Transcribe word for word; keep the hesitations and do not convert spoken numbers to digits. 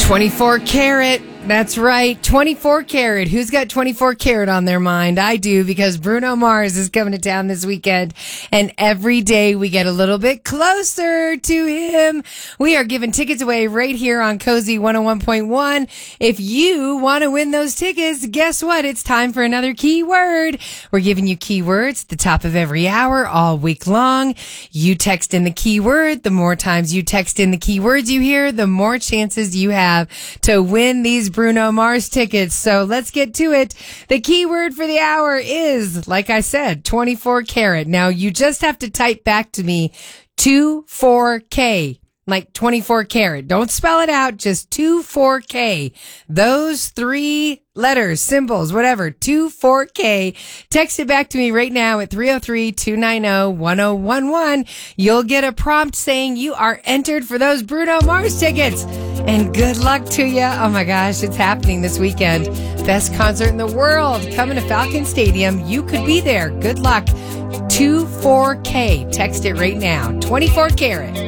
twenty-four karat. That's right. twenty-four karat. Who's got twenty-four karat on their mind? I do, because Bruno Mars is coming to town this weekend. And every day we get a little bit closer to him. We are giving tickets away right here on Cozy one oh one point one. If you want to win those tickets, guess what? It's time for another keyword. We're giving you keywords at the top of every hour all week long. You text in the keyword. The more times you text in the keywords you hear, the more chances you have to win these Bruno Mars tickets. So let's get to it. The keyword for the hour is, like I said, twenty-four karat. Now you just have to type back to me two four K, like twenty-four karat. Don't spell it out, just two four K. Those three letters, symbols, whatever, two four K. Text it back to me right now at three oh three, two nine oh, one oh one one. You'll get a prompt saying you are entered for those Bruno Mars tickets. And good luck to you. Oh my gosh, it's happening this weekend. Best concert in the world coming to Falcon Stadium. You could be there. Good luck. two four K. Text it right now. twenty-four karat.